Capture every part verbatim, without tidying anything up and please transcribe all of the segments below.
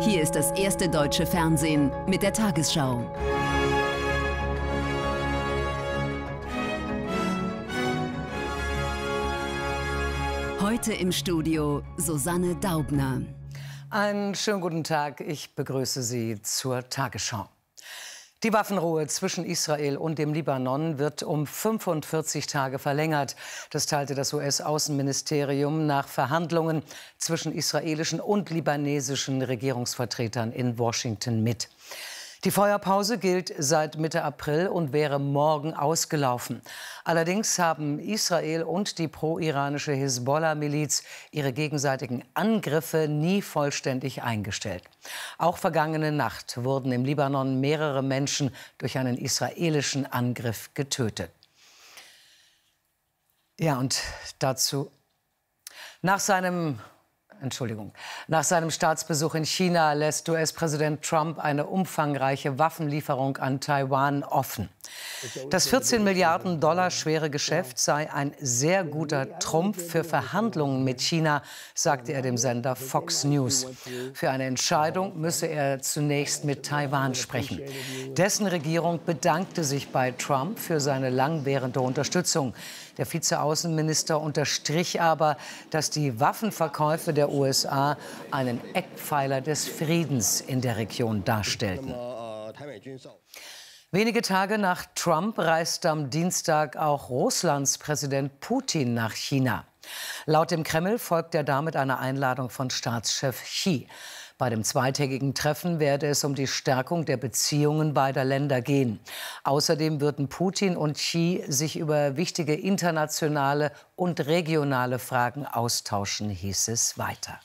Hier ist das erste deutsche Fernsehen mit der Tagesschau. Heute im Studio Susanne Daubner. Einen schönen guten Tag. Ich begrüße Sie zur Tagesschau. Die Waffenruhe zwischen Israel und dem Libanon wird um fünfundvierzig Tage verlängert. Das teilte das U S-Außenministerium nach Verhandlungen zwischen israelischen und libanesischen Regierungsvertretern in Washington mit. Die Feuerpause gilt seit Mitte April und wäre morgen ausgelaufen. Allerdings haben Israel und die pro-iranische Hisbollah-Miliz ihre gegenseitigen Angriffe nie vollständig eingestellt. Auch vergangene Nacht wurden im Libanon mehrere Menschen durch einen israelischen Angriff getötet. Ja, und dazu nach seinem Entschuldigung. Nach seinem Staatsbesuch in China lässt U S-Präsident Trump eine umfangreiche Waffenlieferung an Taiwan offen. Das vierzehn Milliarden Dollar schwere Geschäft sei ein sehr guter Trumpf für Verhandlungen mit China, sagte er dem Sender Fox News. Für eine Entscheidung müsse er zunächst mit Taiwan sprechen. Dessen Regierung bedankte sich bei Trump für seine langwährende Unterstützung. Der Vizeaußenminister unterstrich aber, dass die Waffenverkäufe der U S A einen Eckpfeiler des Friedens in der Region darstellten. Wenige Tage nach Trump reist am Dienstag auch Russlands Präsident Putin nach China. Laut dem Kreml folgt er damit einer Einladung von Staatschef Xi. Bei dem zweitägigen Treffen werde es um die Stärkung der Beziehungen beider Länder gehen. Außerdem würden Putin und Xi sich über wichtige internationale und regionale Fragen austauschen, hieß es weiter.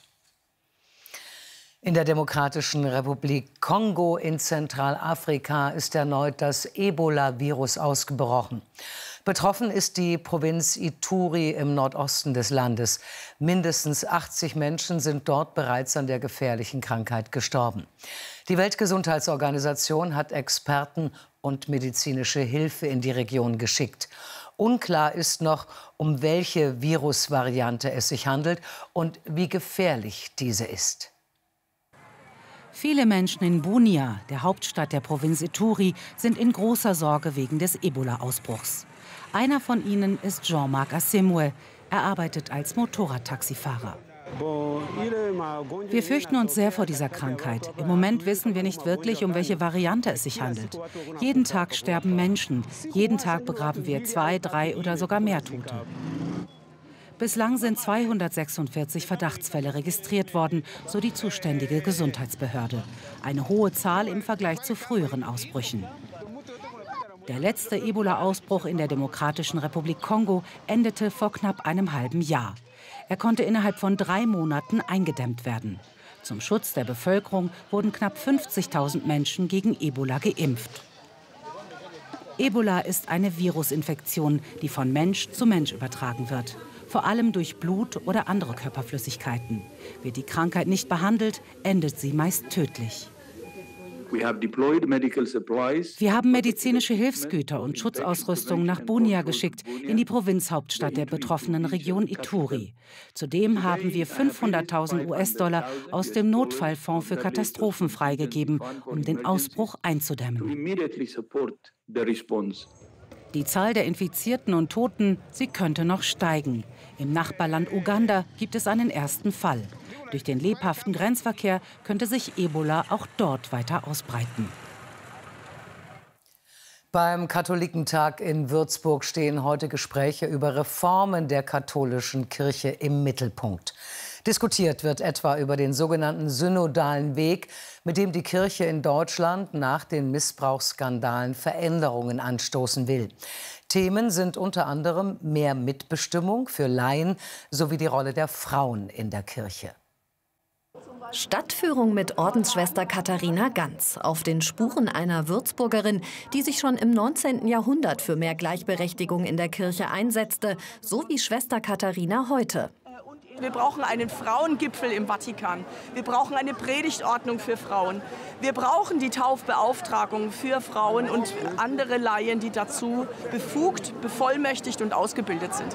In der Demokratischen Republik Kongo in Zentralafrika ist erneut das Ebola-Virus ausgebrochen. Betroffen ist die Provinz Ituri im Nordosten des Landes. Mindestens achtzig Menschen sind dort bereits an der gefährlichen Krankheit gestorben. Die Weltgesundheitsorganisation hat Experten und medizinische Hilfe in die Region geschickt. Unklar ist noch, um welche Virusvariante es sich handelt und wie gefährlich diese ist. Viele Menschen in Bunia, der Hauptstadt der Provinz Ituri, sind in großer Sorge wegen des Ebola-Ausbruchs. Einer von ihnen ist Jean-Marc Asemwe. Er arbeitet als Motorradtaxifahrer. Wir fürchten uns sehr vor dieser Krankheit. Im Moment wissen wir nicht wirklich, um welche Variante es sich handelt. Jeden Tag sterben Menschen. Jeden Tag begraben wir zwei, drei oder sogar mehr Tote. Bislang sind zweihundertsechsundvierzig Verdachtsfälle registriert worden, so die zuständige Gesundheitsbehörde. Eine hohe Zahl im Vergleich zu früheren Ausbrüchen. Der letzte Ebola-Ausbruch in der Demokratischen Republik Kongo endete vor knapp einem halben Jahr. Er konnte innerhalb von drei Monaten eingedämmt werden. Zum Schutz der Bevölkerung wurden knapp fünfzigtausend Menschen gegen Ebola geimpft. Ebola ist eine Virusinfektion, die von Mensch zu Mensch übertragen wird. Vor allem durch Blut oder andere Körperflüssigkeiten. Wird die Krankheit nicht behandelt, endet sie meist tödlich. Wir haben medizinische Hilfsgüter und Schutzausrüstung nach Bunia geschickt, in die Provinzhauptstadt der betroffenen Region Ituri. Zudem haben wir fünfhunderttausend U S-Dollar aus dem Notfallfonds für Katastrophen freigegeben, um den Ausbruch einzudämmen. Die Zahl der Infizierten und Toten, sie könnte noch steigen. Im Nachbarland Uganda gibt es einen ersten Fall. Durch den lebhaften Grenzverkehr könnte sich Ebola auch dort weiter ausbreiten. Beim Katholikentag in Würzburg stehen heute Gespräche über Reformen der katholischen Kirche im Mittelpunkt. Diskutiert wird etwa über den sogenannten synodalen Weg, mit dem die Kirche in Deutschland nach den Missbrauchsskandalen Veränderungen anstoßen will. Themen sind unter anderem mehr Mitbestimmung für Laien sowie die Rolle der Frauen in der Kirche. Stadtführung mit Ordensschwester Katharina Ganz auf den Spuren einer Würzburgerin, die sich schon im neunzehnten Jahrhundert für mehr Gleichberechtigung in der Kirche einsetzte, so wie Schwester Katharina heute. Wir brauchen einen Frauengipfel im Vatikan. Wir brauchen eine Predigtordnung für Frauen. Wir brauchen die Taufbeauftragung für Frauen und andere Laien, die dazu befugt, bevollmächtigt und ausgebildet sind.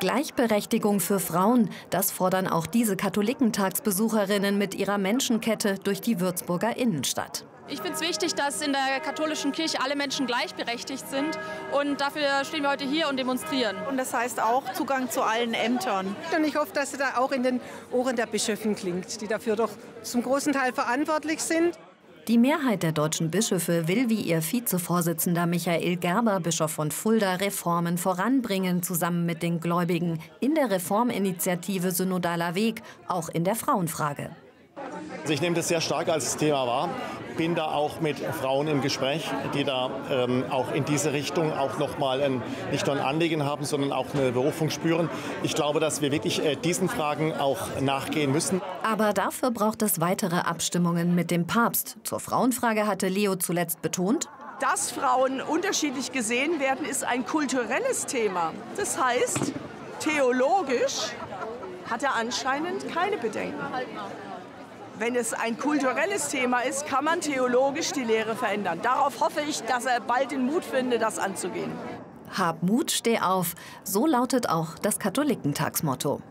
Gleichberechtigung für Frauen, das fordern auch diese Katholikentagsbesucherinnen mit ihrer Menschenkette durch die Würzburger Innenstadt. Ich finde es wichtig, dass in der katholischen Kirche alle Menschen gleichberechtigt sind. Und dafür stehen wir heute hier und demonstrieren. Und das heißt auch Zugang zu allen Ämtern. Und ich hoffe, dass es da auch in den Ohren der Bischöfen klingt, die dafür doch zum großen Teil verantwortlich sind. Die Mehrheit der deutschen Bischöfe will wie ihr Vizevorsitzender Michael Gerber, Bischof von Fulda, Reformen voranbringen, zusammen mit den Gläubigen in der Reforminitiative Synodaler Weg, auch in der Frauenfrage. Also ich nehme das sehr stark als Thema wahr, bin da auch mit Frauen im Gespräch, die da ähm, auch in diese Richtung auch noch mal ein, nicht nur ein Anliegen haben, sondern auch eine Berufung spüren. Ich glaube, dass wir wirklich äh, diesen Fragen auch nachgehen müssen. Aber dafür braucht es weitere Abstimmungen mit dem Papst. Zur Frauenfrage hatte Leo zuletzt betont: Dass Frauen unterschiedlich gesehen werden, ist ein kulturelles Thema. Das heißt, theologisch hat er anscheinend keine Bedenken. Wenn es ein kulturelles Thema ist, kann man theologisch die Lehre verändern. Darauf hoffe ich, dass er bald den Mut findet, das anzugehen. Hab Mut, steh auf. So lautet auch das Katholikentagsmotto.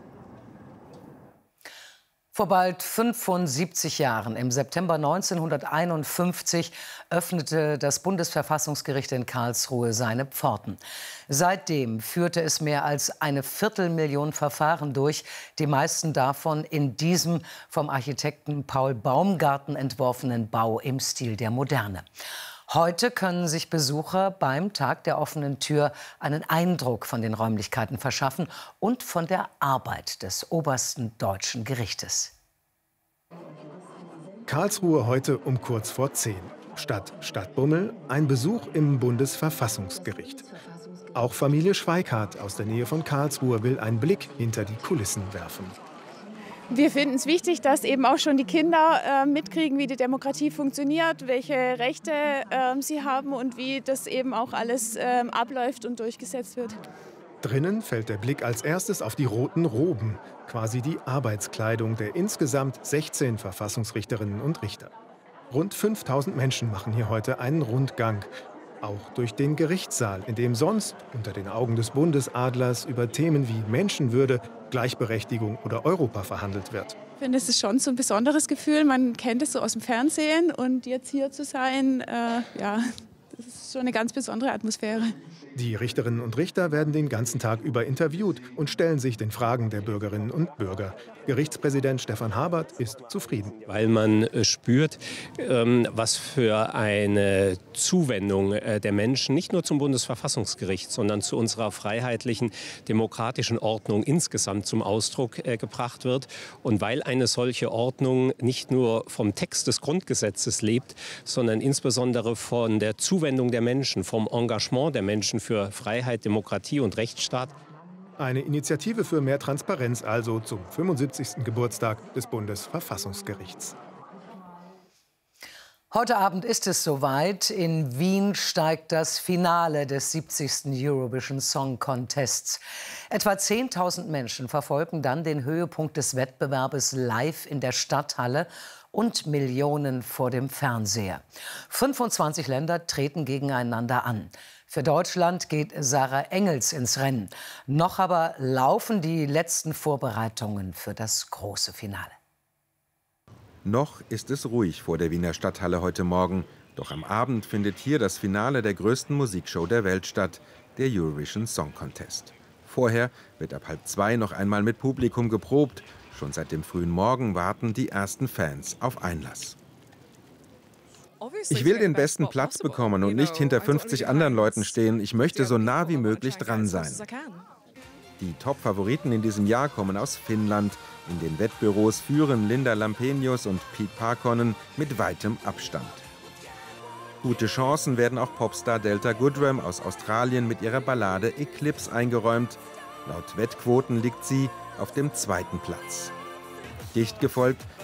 Vor bald fünfundsiebzig Jahren, im September neunzehnhunderteinundfünfzig, öffnete das Bundesverfassungsgericht in Karlsruhe seine Pforten. Seitdem führte es mehr als eine Viertelmillion Verfahren durch, die meisten davon in diesem vom Architekten Paul Baumgarten entworfenen Bau im Stil der Moderne. Heute können sich Besucher beim Tag der offenen Tür einen Eindruck von den Räumlichkeiten verschaffen und von der Arbeit des obersten deutschen Gerichtes. Karlsruhe heute um kurz vor zehn. Stadt Stadtbummel, ein Besuch im Bundesverfassungsgericht. Auch Familie Schweikart aus der Nähe von Karlsruhe will einen Blick hinter die Kulissen werfen. Wir finden es wichtig, dass eben auch schon die Kinder äh, mitkriegen, wie die Demokratie funktioniert, welche Rechte äh, sie haben und wie das eben auch alles äh, abläuft und durchgesetzt wird. Drinnen fällt der Blick als erstes auf die roten Roben, quasi die Arbeitskleidung der insgesamt sechzehn Verfassungsrichterinnen und Richter. Rund fünftausend Menschen machen hier heute einen Rundgang. Auch durch den Gerichtssaal, in dem sonst unter den Augen des Bundesadlers über Themen wie Menschenwürde, Gleichberechtigung oder Europa verhandelt wird. Ich finde, es ist schon so ein besonderes Gefühl. Man kennt es so aus dem Fernsehen und jetzt hier zu sein, äh, ja, das ist schon eine ganz besondere Atmosphäre. Die Richterinnen und Richter werden den ganzen Tag über interviewt und stellen sich den Fragen der Bürgerinnen und Bürger. Gerichtspräsident Stefan Habert ist zufrieden. Weil man spürt, was für eine Zuwendung der Menschen nicht nur zum Bundesverfassungsgericht, sondern zu unserer freiheitlichen, demokratischen Ordnung insgesamt zum Ausdruck gebracht wird. Und weil eine solche Ordnung nicht nur vom Text des Grundgesetzes lebt, sondern insbesondere von der Zuwendung der Menschen, vom Engagement der Menschen für Freiheit, Demokratie und Rechtsstaat. Eine Initiative für mehr Transparenz also zum fünfundsiebzigsten Geburtstag des Bundesverfassungsgerichts. Heute Abend ist es soweit. In Wien steigt das Finale des siebzigsten Eurovision Song Contests. Etwa zehntausend Menschen verfolgen dann den Höhepunkt des Wettbewerbes live in der Stadthalle und Millionen vor dem Fernseher. fünfundzwanzig Länder treten gegeneinander an. Für Deutschland geht Sarah Engels ins Rennen. Noch aber laufen die letzten Vorbereitungen für das große Finale. Noch ist es ruhig vor der Wiener Stadthalle heute Morgen. Doch am Abend findet hier das Finale der größten Musikshow der Welt statt, der Eurovision Song Contest. Vorher wird ab halb zwei noch einmal mit Publikum geprobt. Schon seit dem frühen Morgen warten die ersten Fans auf Einlass. Ich will den besten Platz bekommen und nicht hinter fünfzig anderen Leuten stehen. Ich möchte so nah wie möglich dran sein. Die Top-Favoriten in diesem Jahr kommen aus Finnland. In den Wettbüros führen Linda Lampenius und Pete Parkonen mit weitem Abstand. Gute Chancen werden auch Popstar Delta Goodrem aus Australien mit ihrer Ballade Eclipse eingeräumt. Laut Wettquoten liegt sie auf dem zweiten Platz. Dicht gefolgt